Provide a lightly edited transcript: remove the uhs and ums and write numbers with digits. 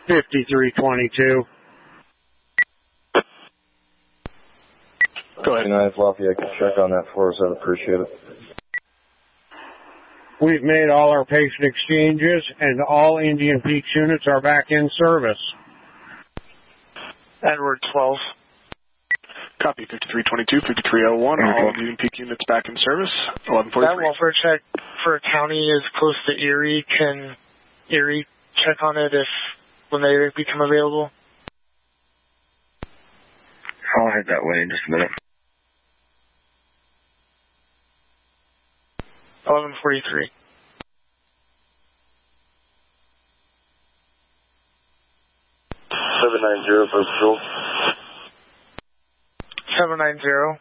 5322. Go ahead. Nice, Lafayette, can check on that for us. I'd appreciate it. We've made all our patient exchanges, and all Indian Peaks units are back in service. Edward 12. Copy 5322, 5301. All Indian Peak units back in service. 1143. That welfare check for a county is close to Erie. Can Erie check on it when they become available? I'll head that way in just a minute. 1143. Seven 790 for patrol. 790.